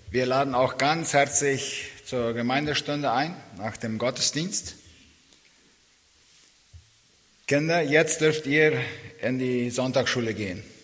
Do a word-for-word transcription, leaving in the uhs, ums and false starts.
Wir laden auch ganz herzlich zur Gemeindestunde ein, nach dem Gottesdienst. Kinder, jetzt dürft ihr in die Sonntagsschule gehen.